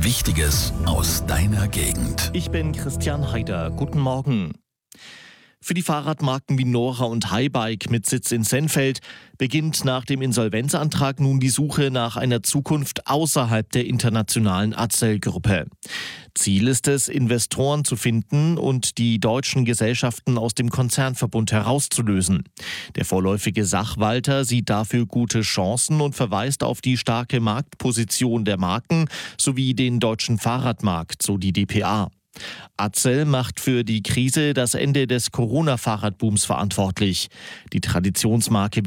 Wichtiges aus deiner Gegend. Ich bin Christian Heider. Guten Morgen. Für die Fahrradmarken wie Nora und Highbike mit Sitz in Sennfeld beginnt nach dem Insolvenzantrag nun die Suche nach einer Zukunft außerhalb der internationalen Accell-Gruppe. Ziel ist es, Investoren zu finden und die deutschen Gesellschaften aus dem Konzernverbund herauszulösen. Der vorläufige Sachwalter sieht dafür gute Chancen und verweist auf die starke Marktposition der Marken sowie den deutschen Fahrradmarkt, so die dpa. Accell macht für die Krise das Ende des Corona-Fahrradbooms verantwortlich. Die Traditionsmarke